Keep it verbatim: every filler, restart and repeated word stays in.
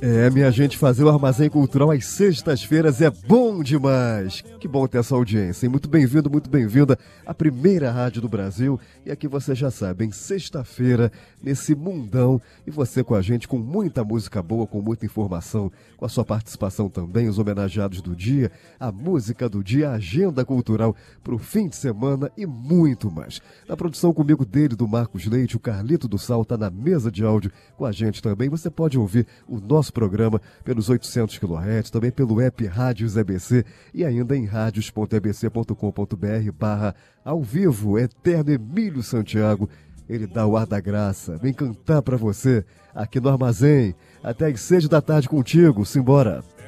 É, minha gente, fazer o Armazém Cultural às sextas-feiras é bom demais. Que bom ter essa audiência. E muito bem-vindo, muito bem-vinda à primeira rádio do Brasil. E aqui você já sabe, em sexta-feira, nesse mundão, e você com a gente com muita música boa, com muita informação, com a sua participação também, os homenageados do dia, a música do dia, a agenda cultural para o fim de semana e muito mais. Na produção comigo dele, do Marcos Leite, o Carlito do Sal está na mesa de áudio com a gente também. Você pode ouvir o nosso programa pelos oitocentos quilohertz, também pelo app Rádios E B C e ainda em radios ponto e b c ponto com ponto b r barra ao vivo. Eterno Emílio Santiago, ele dá o ar da graça, vem cantar pra você aqui no Armazém, até às seis da tarde contigo, simbora!